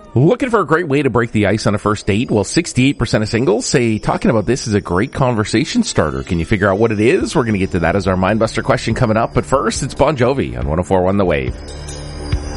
Looking for a great way to break the ice on a first date? Well, 68% of singles say talking about this is a great conversation starter. Can you figure out what it is? We're going to get to that as our Mindbuster question coming up. But first, it's Bon Jovi on 104.1 The Wave.